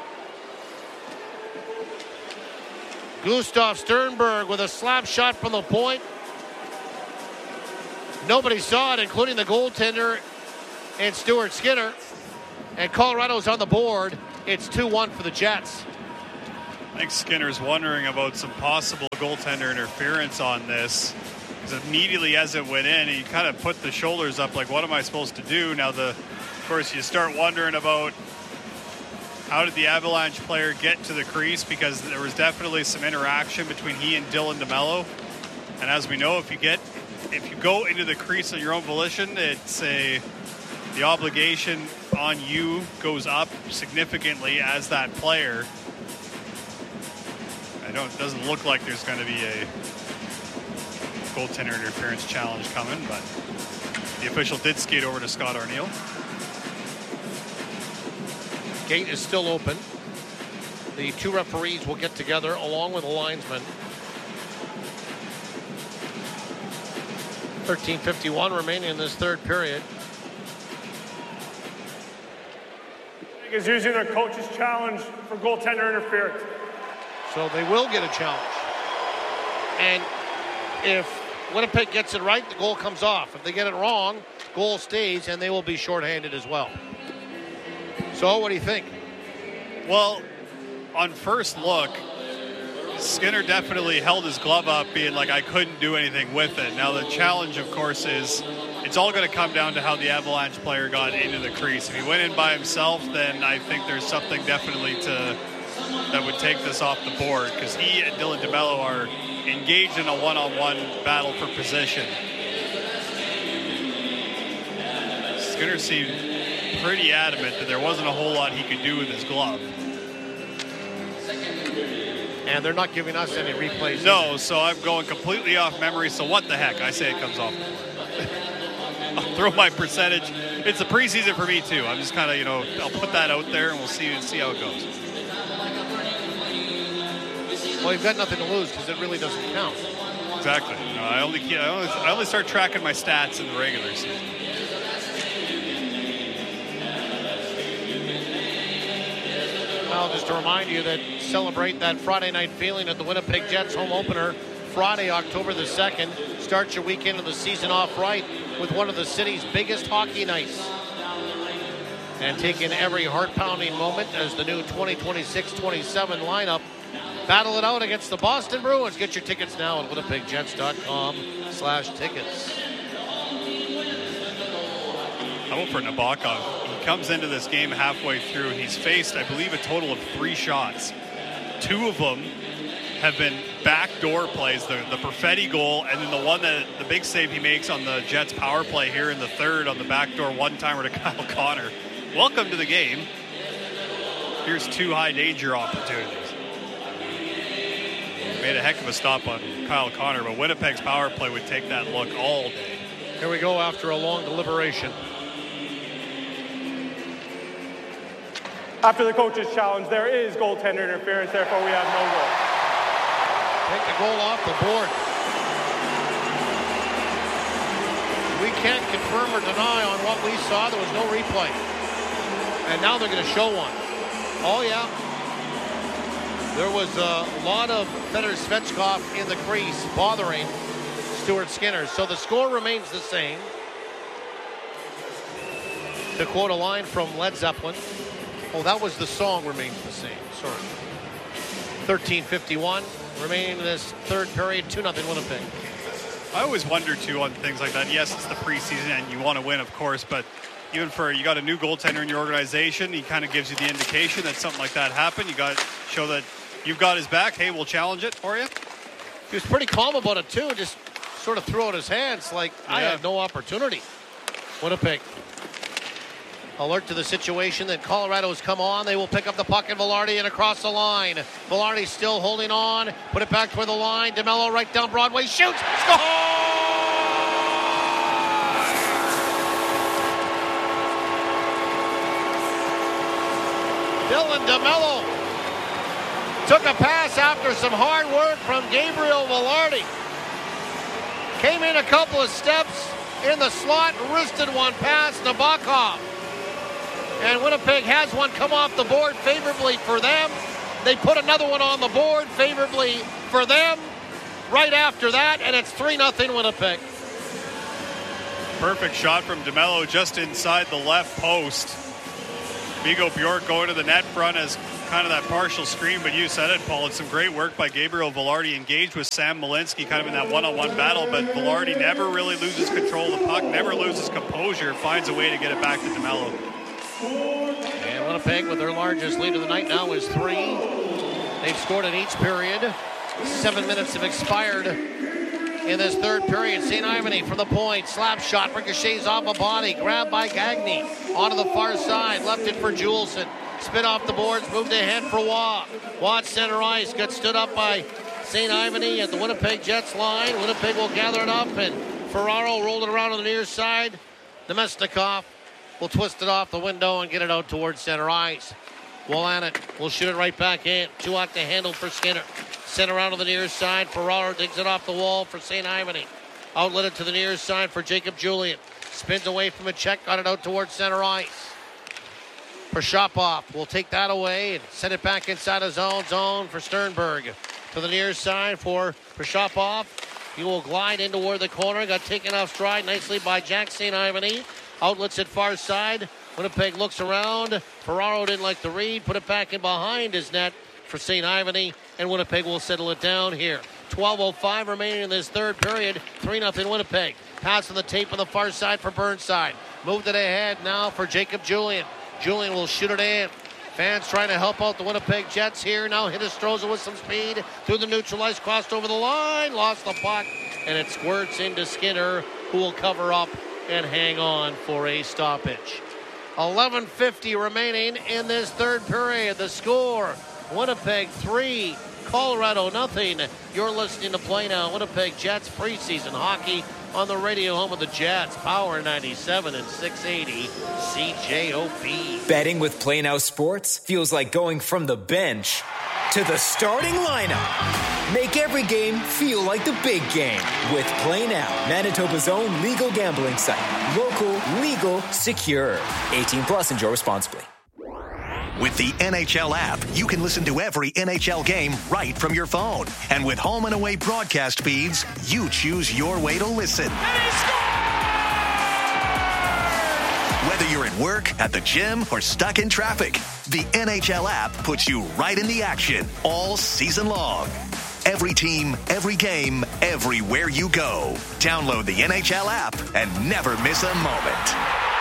Gustav Sternberg with a slap shot from the point. Nobody saw it, including the goaltender and Stuart Skinner. And Colorado's on the board. It's two one for the Jets. I think Skinner's wondering about some possible goaltender interference on this. Because immediately as it went in, he kind of put the shoulders up like, what am I supposed to do? Now, the, of course, you start wondering about how did the Avalanche player get to the crease, because there was definitely some interaction between he and Dylan DeMello. And as we know, if you get, if you go into the crease on your own volition, it's a, the obligation on you goes up significantly as that player. I don't, it doesn't look like there's going to be a goaltender interference challenge coming, but the official did skate over to Scott Arniel. Gate is still open. The two referees will get together along with the linesman. thirteen fifty-one remaining in this third period. Is using their coach's challenge for goaltender interference. So they will get a challenge. And if Winnipeg gets it right, the goal comes off. If they get it wrong, goal stays, and they will be shorthanded as well. So what do you think? Well, on first look, Skinner definitely held his glove up, being like, I couldn't do anything with it. Now, the challenge, of course, is it's all going to come down to how the Avalanche player got into the crease. If he went in by himself, then I think there's something definitely to that would take this off the board, because he and Dylan DeMello are engaged in a one-on-one battle for position. Skinner seemed pretty adamant that there wasn't a whole lot he could do with his glove. And they're not giving us any replays. No, either. So I'm going completely off memory, so what the heck? I say it comes off. I'll throw my percentage. It's the preseason for me, too. I'm just kind of, you know, I'll put that out there, and we'll see, see how it goes. Well, you've got nothing to lose because it really doesn't count. Exactly. No, I only, I only I only start tracking my stats in the regular season. Well, just to remind you that celebrate that Friday night feeling at the Winnipeg Jets home opener Friday, October the second. Start your weekend of the season off right with one of the city's biggest hockey nights. And take in every heart-pounding moment as the new twenty twenty-six twenty-seven lineup battle it out against the Boston Bruins. Get your tickets now at winnipegjets.com slash tickets. I vote for Nabokov. He comes into this game halfway through. He's faced, I believe, a total of three shots. Two of them have been backdoor plays, the, the Perfetti goal, and then the one that the big save he makes on the Jets power play here in the third on the backdoor one-timer to Kyle Connor. Welcome to the game. Here's two high danger opportunities. Made a heck of a stop on Kyle Connor, but Winnipeg's power play would take that look all day. Here we go after a long deliberation. After the coach's challenge, there is goaltender interference, therefore we have no goal. Take the goal off the board. We can't confirm or deny on what we saw. There was no replay. And now they're going to show one. Oh, yeah. There was a lot of Fedor Svechkov in the crease bothering Stuart Skinner. So the score remains the same. To quote a line from Led Zeppelin. Oh, that was the song remains the same. Sorry. thirteen fifty-one remaining in this third period. two nothing Winnipeg. I always wonder, too, on things like that. Yes, it's the preseason and you want to win, of course, but even for you got a new goaltender in your organization, he kind of gives you the indication that something like that happened. You got to show that you've got his back. Hey, we'll challenge it for you. He was pretty calm about it, too. Just sort of threw out his hands like, yeah. I had no opportunity. Winnipeg. Alert to the situation that Colorado's come on. They will pick up the puck, and Velarde and across the line. Velarde still holding on. Put it back toward the line. DeMello right down Broadway. Shoots. Score! Dylan DeMello took a pass after some hard work from Gabriel Velarde. Came in a couple of steps in the slot, wristed one past Nabokov. And Winnipeg has one come off the board favorably for them. They put another one on the board favorably for them right after that, and it's three nothing Winnipeg. perfect shot from DeMello just inside the left post. Vigo Bjork going to the net front as kind of that partial screen, but you said it, Paul. It's some great work by Gabriel Velarde, engaged with Sam Malinsky kind of in that one-on-one battle, but Velarde never really loses control of the puck, never loses composure, finds a way to get it back to DeMello. And Winnipeg, with their largest lead of the night now, is three. They've scored in each period. Seven minutes have expired in this third period. Saint Ivany for the point. Slap shot. Ricochets off a body. Grabbed by Gagné. Onto the far side. Left it for Juleson. Spin off the boards. Moved ahead for Watt. Watt center ice. Got stood up by Saint Ivany at the Winnipeg Jets line. Winnipeg will gather it up. And Ferraro rolled it around on the near side. Nemesnikov will twist it off the window and get it out towards center ice. Wolanek will shoot it right back in. Chuak to handle for Skinner. Sent around to the near side. Ferraro digs it off the wall for Saint Ivany. Outlet it to the near side for Jacob Julien. Spins away from a check. Got it out towards center ice. Proshopov will take that away and send it back inside his own zone for Sternberg. To the near side for Proshopov. He will glide in toward the corner. Got taken off stride nicely by Jack Saint Ivany. Outlets at far side. Winnipeg looks around. Ferraro didn't like the read. Put it back in behind his net for Saint Ivany. And Winnipeg will settle it down here. twelve oh five remaining in this third period. three nothing Winnipeg. Pass on the tape on the far side for Burnside. Moved it ahead now for Jacob Julien. Julien will shoot it in. Fans trying to help out the Winnipeg Jets here. Now Hinostroza with some speed. Through the neutral ice. Crossed over the line. Lost the puck. And it squirts into Skinner, who will cover up and hang on for a stoppage. eleven fifty remaining in this third period. The score, Winnipeg three, Colorado nothing. You're listening to Play Now, Winnipeg Jets preseason hockey on the radio home of the Jets. Power ninety-seven and six eighty C J O B. Betting with Play Now Sports feels like going from the bench to the starting lineup. Make every game feel like the big game with Play Now, Manitoba's own legal gambling site. Local, legal, secure. eighteen plus, enjoy responsibly. With the N H L app, you can listen to every N H L game right from your phone. And with home and away broadcast feeds, you choose your way to listen. Whether you're at work, at the gym, or stuck in traffic, the N H L app puts you right in the action all season long. Every team, every game, everywhere you go. Download the N H L app and never miss a moment.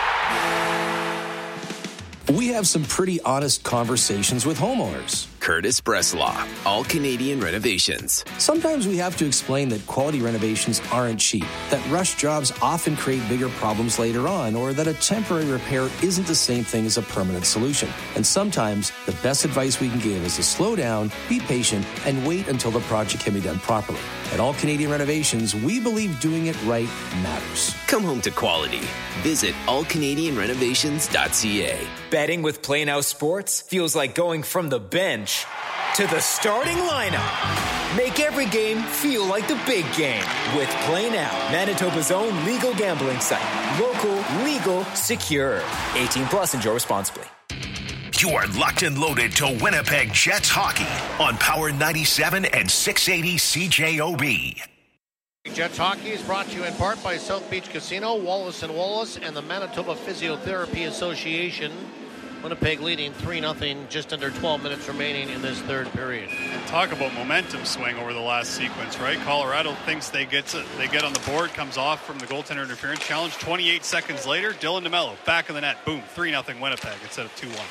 We have some pretty honest conversations with homeowners. Curtis Bresslaw, All Canadian Renovations. Sometimes we have to explain that quality renovations aren't cheap, that rush jobs often create bigger problems later on, or that a temporary repair isn't the same thing as a permanent solution. And sometimes the best advice we can give is to slow down, be patient, and wait until the project can be done properly. At All Canadian Renovations, we believe doing it right matters. Come home to quality. Visit all canadian renovations dot c a. Betting with Play Now Sports feels like going from the bench to the starting lineup. Make every game feel like the big game with Play Now, Manitoba's own legal gambling site. Local, legal, secure. eighteen plus, enjoy responsibly. You are locked and loaded to Winnipeg Jets hockey on Power ninety-seven and six eighty C J O B. Jets hockey is brought to you in part by South Beach Casino, Wallace and Wallace, and the Manitoba Physiotherapy Association. Winnipeg leading three nothing, just under twelve minutes remaining in this third period. And talk about momentum swing over the last sequence, right? Colorado thinks they get to, they get on the board, comes off from the goaltender interference challenge. twenty-eight seconds later, Dylan DeMello back of the net. Boom, three nothing Winnipeg instead of two one.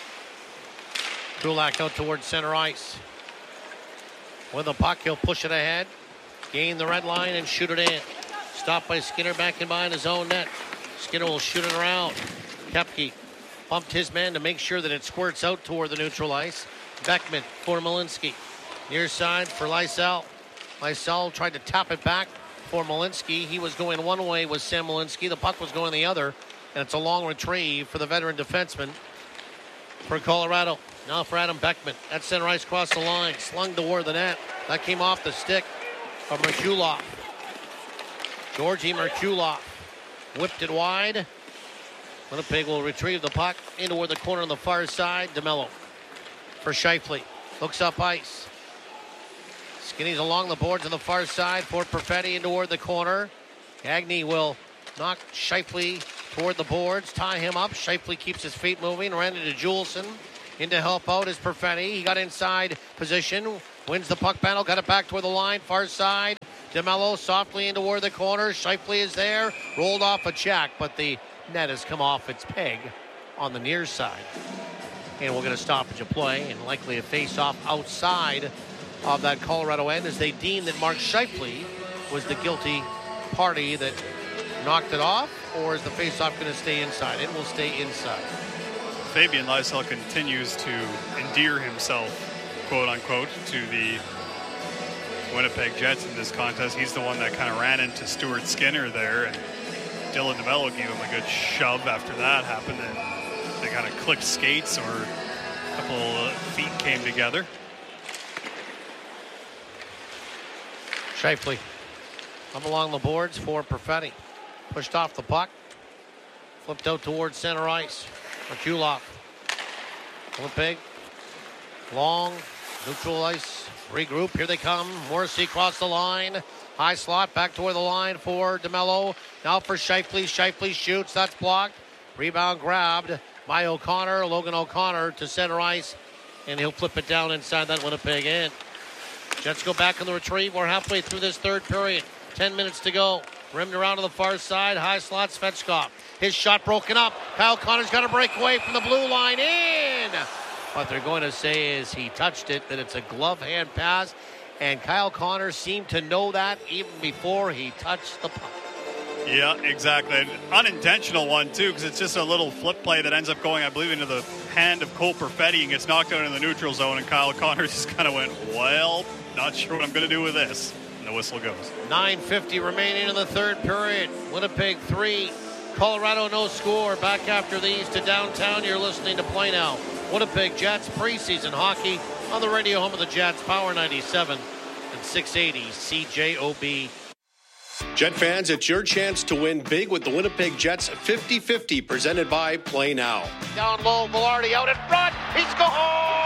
Kulak out towards center ice. With the puck, he'll push it ahead, gain the red line, and shoot it in. Stopped by Skinner back in behind his own net. Skinner will shoot it around. Koepke bumped his man to make sure that it squirts out toward the neutral ice. Beckman for Malinsky. Near side for Lysell. Lysell tried to tap it back for Malinsky. He was going one way with Sam Malinsky. The puck was going the other. And it's a long retrieve for the veteran defenseman for Colorado. Now for Adam Beckman. At center ice, across the line. Slung toward the net. That came off the stick of Merkulov. Georgi Merkulov whipped it wide. Winnipeg will retrieve the puck in toward the corner on the far side. DeMello for Scheifele. Looks up ice. Skinny's along the boards on the far side for Perfetti in toward the corner. Gagné will knocked Scheifele toward the boards, tie him up. Scheifele keeps his feet moving, ran into Juleson. In to help out is Perfetti. He got inside position, wins the puck battle, got it back toward the line, far side. DeMello softly in toward the corner. Scheifele is there, rolled off a check, but the net has come off its peg on the near side. And we're going to stoppage of play and likely a face-off outside of that Colorado end as they deem that Mark Scheifele was the guilty party that knocked it off, or is the face-off going to stay inside? It will stay inside. Fabian Lysell continues to endear himself, quote-unquote, to the Winnipeg Jets in this contest. He's the one that kind of ran into Stuart Skinner there, and Dylan DeMello gave him a good shove after that happened, and they kind of clicked skates, or a couple of feet came together. Scheifele up along the boards for Perfetti. Pushed off the puck. Flipped out towards center ice. Akulov. Winnipeg. Long. Neutral ice. Regroup. Here they come. Morrissey across the line. High slot. Back toward the line for DeMello. Now for Scheifele. Scheifele shoots. That's blocked. Rebound grabbed by O'Connor. Logan O'Connor to center ice. And he'll flip it down inside that Winnipeg end. Jets go back on the retrieve. We're halfway through this third period. Ten minutes to go. Rimmed around to the far side. High slot, Svechkov. His shot broken up. Kyle Connor's got to break away from the blue line. In! What they're going to say is he touched it, that it's a glove hand pass. And Kyle Connor seemed to know that even before he touched the puck. Yeah, exactly. An unintentional one, too, because it's just a little flip play that ends up going, I believe, into the hand of Cole Perfetti and gets knocked out in the neutral zone. And Kyle Connor just kind of went, well, not sure what I'm going to do with this. The whistle goes. nine fifty remaining in the third period. Winnipeg three, Colorado no score. Back after these to downtown. You're listening to Play Now. Winnipeg Jets preseason hockey on the radio home of the Jets, Power ninety-seven and six eighty C J O B. Jet fans, it's your chance to win big with the Winnipeg Jets fifty fifty presented by Play Now. Down low, Velarde out in front. He scores!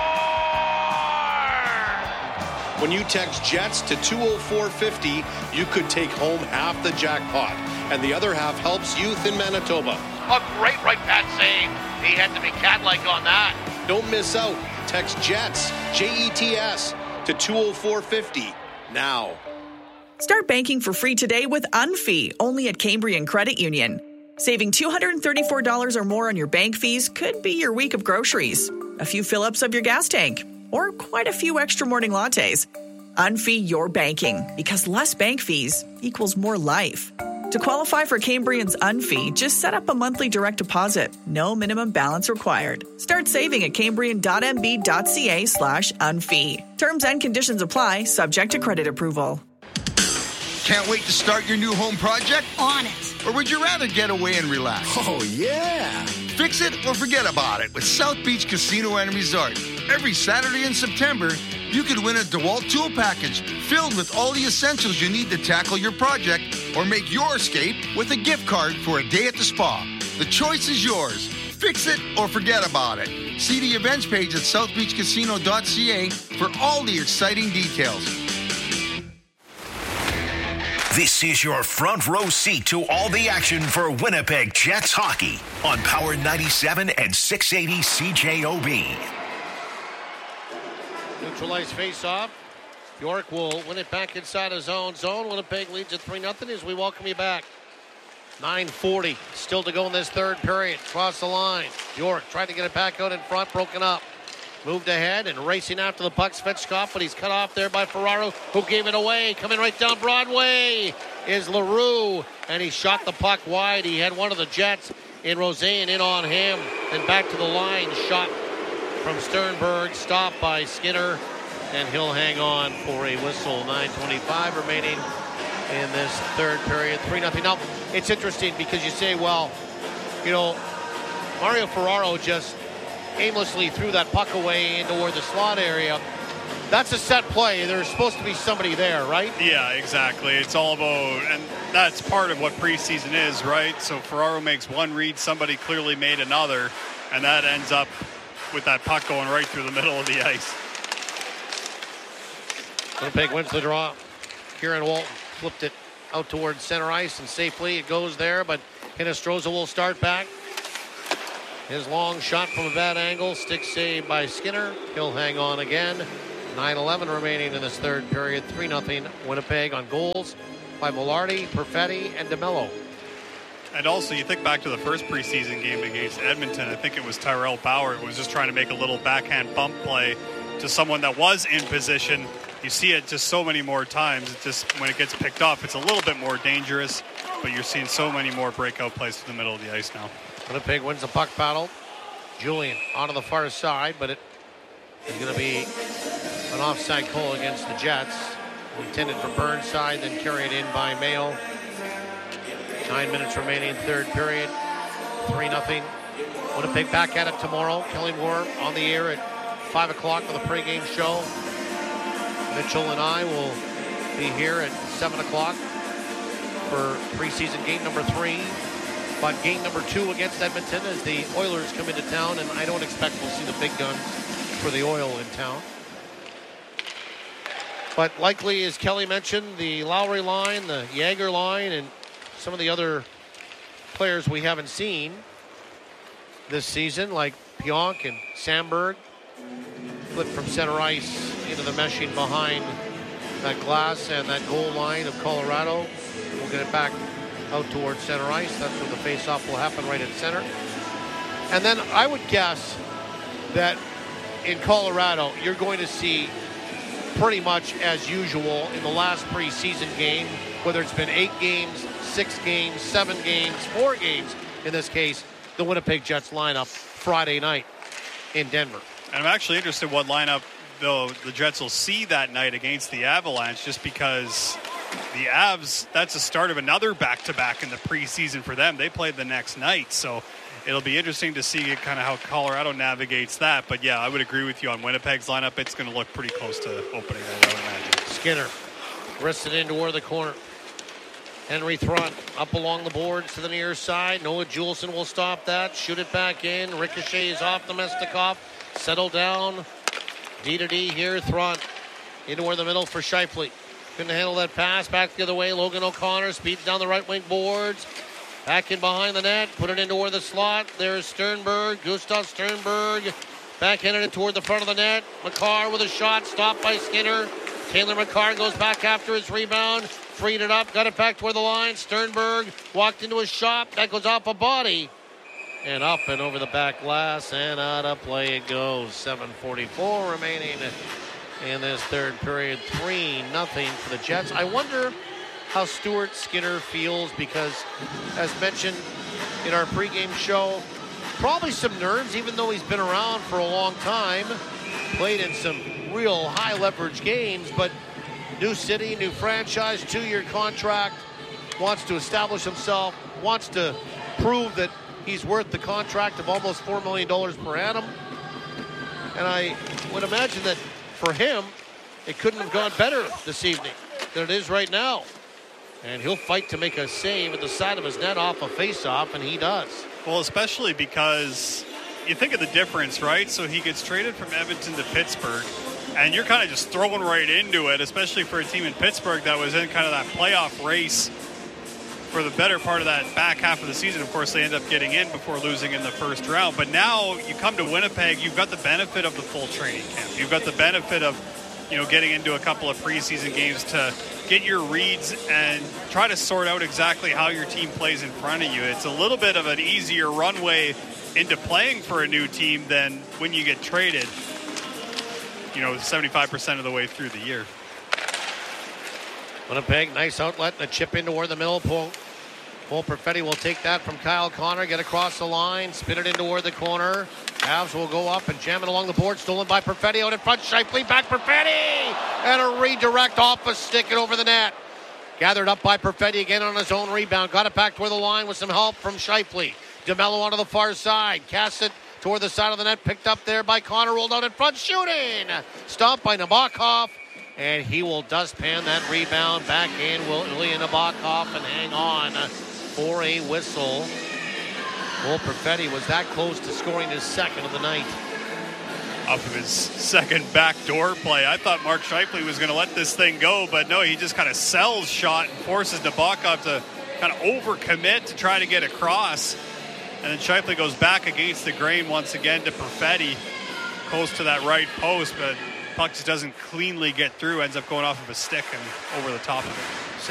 When you text Jets to two oh four fifty, you could take home half the jackpot, and the other half helps youth in Manitoba. A great right pass save. He had to be cat-like on that. Don't miss out. Text Jets, J E T S, to two oh four fifty now. Start banking for free today with Unfee, only at Cambrian Credit Union. Saving two hundred thirty-four dollars or more on your bank fees could be your week of groceries, a few fill-ups of your gas tank, or quite a few extra morning lattes. Unfee your banking, because less bank fees equals more life. To qualify for Cambrian's Unfee, just set up a monthly direct deposit. No minimum balance required. Start saving at cambrian.mb.ca slash unfee. Terms and conditions apply, subject to credit approval. Can't wait to start your new home project? On it. Or would you rather get away and relax? Oh, yeah. Fix it or forget about it with South Beach Casino and Resort. Every Saturday in September, you could win a DeWalt tool package filled with all the essentials you need to tackle your project or make your escape with a gift card for a day at the spa. The choice is yours. Fix it or forget about it. See the events page at south beach casino dot c a for all the exciting details. This is your front row seat to all the action for Winnipeg Jets hockey on Power ninety-seven and six eighty C J O B. Neutralize face-off. York will win it back inside his own zone. Winnipeg leads at three nothing as we welcome you back. nine forty still to go in this third period. Cross the line. York tried to get it back out in front, broken up. Moved ahead and racing after the puck, Svechkov, but he's cut off there by Ferraro, who gave it away. Coming right down Broadway is LaRue, and he shot the puck wide. He had one of the Jets in Rosen in on him. Then back to the line, shot from Sternberg, stopped by Skinner, and he'll hang on for a whistle. nine twenty-five remaining in this third period, three nothing. Now, it's interesting because you say, well, you know, Mario Ferraro just aimlessly threw that puck away into toward the slot area. That's a set play. There's supposed to be somebody there, right? Yeah, exactly. It's all about, and that's part of what preseason is, right? So Ferraro makes one read, somebody clearly made another, and that ends up with that puck going right through the middle of the ice. Winnipeg wins the draw. Kieran Walton flipped it out towards center ice, and safely it goes there, but Hinostroza will start back. His long shot from a bad angle, stick save by Skinner. He'll hang on again. nine eleven remaining in this third period. three nothing Winnipeg on goals by Velarde, Perfetti, and DeMello. And also, you think back to the first preseason game against Edmonton, I think it was Tyrell Bauer who was just trying to make a little backhand bump play to someone that was in position. You see it just so many more times. It just, when it gets picked up, it's a little bit more dangerous, but you're seeing so many more breakout plays to the middle of the ice now. Winnipeg wins the puck battle. Julian onto the far side, but it is going to be an offside goal against the Jets. Intended for Burnside, then carried in by Mayo. Nine minutes remaining, third period. three nothing. Winnipeg back at it tomorrow. Kelly Moore on the air at five o'clock for the pregame show. Mitchell and I will be here at seven o'clock for preseason game number three. But game number two against Edmonton as the Oilers come into town, and I don't expect we'll see the big guns for the Oil in town. But likely, as Kelly mentioned, the Lowry line, the Yager line, and some of the other players we haven't seen this season, like Pionk and Sandberg, flip from center ice into the meshing behind that glass and that goal line of Colorado. We'll get it back out towards center ice. That's where the face-off will happen, right at center. And then I would guess that in Colorado, you're going to see pretty much as usual in the last preseason game, whether it's been eight games, six games, seven games, four games, in this case, the Winnipeg Jets lineup Friday night in Denver. And I'm actually interested what lineup, though, the Jets will see that night against the Avalanche, just because the Avs, that's the start of another back-to-back in the preseason for them. They played the next night, so it'll be interesting to see kind of how Colorado navigates that. But, yeah, I would agree with you on Winnipeg's lineup. It's going to look pretty close to opening, I would imagine. Skinner wrists it in toward the corner. Henry Thrun up along the boards to the near side. Noah Juleson will stop that. Shoot it back in. Ricochets off the Mestikov. Settle down. D to D here. Thrun in toward the middle for Scheifele. Couldn't handle that pass. Back the other way. Logan O'Connor speeds down the right wing boards. Back in behind the net. Put it into where the slot. There's Sternberg. Gustav Sternberg. Backhanded it toward the front of the net. McCarr with a shot. Stopped by Skinner. Taylor McCarr goes back after his rebound. Freed it up. Got it back toward the line. Sternberg walked into his shot. That goes off a body. And up and over the back glass. And out of play it goes. seven forty-four remaining in this third period. three nothing for the Jets. I wonder how Stuart Skinner feels because, as mentioned in our pregame show, probably some nerves, even though he's been around for a long time. Played in some real high leverage games, but new city, new franchise, two-year contract, wants to establish himself, wants to prove that he's worth the contract of almost four million dollars per annum. And I would imagine that for him, it couldn't have gone better this evening than it is right now. And he'll fight to make a save at the side of his net off a face-off, and he does. Well, especially because you think of the difference, right? So he gets traded from Edmonton to Pittsburgh, and you're kind of just throwing right into it, especially for a team in Pittsburgh that was in kind of that playoff race for the better part of that back half of the season. Of course, they end up getting in before losing in the first round. But now you come to Winnipeg, you've got the benefit of the full training camp. You've got the benefit of, you know, getting into a couple of preseason games to get your reads and try to sort out exactly how your team plays in front of you. It's a little bit of an easier runway into playing for a new team than when you get traded, you know, seventy-five percent of the way through the year. Winnipeg, nice outlet and a chip in toward the middle. Paul, Paul Perfetti will take that from Kyle Connor, get across the line, spin it in toward the corner. Avs will go up and jam it along the board. Stolen by Perfetti out in front. Scheifele back Perfetti. And a redirect off a stick and over the net. Gathered up by Perfetti again on his own rebound. Got it back toward the line with some help from Scheifele. DeMello onto the far side. Casts it toward the side of the net. Picked up there by Connor. Rolled out in front. Shooting. Stopped by Nabokov. And he will dustpan that rebound back in. Will Ilya Nabokov and hang on for a whistle. Well, Perfetti was that close to scoring his second of the night. off of his second backdoor play. I thought Mark Scheifele was going to let this thing go, but no, he just kind of sells shot and forces Nabokov to kind of overcommit to try to get across. And then Scheifele goes back against the grain once again to Perfetti, close to that right post, but puck just doesn't cleanly get through, ends up going off of a stick and over the top of it.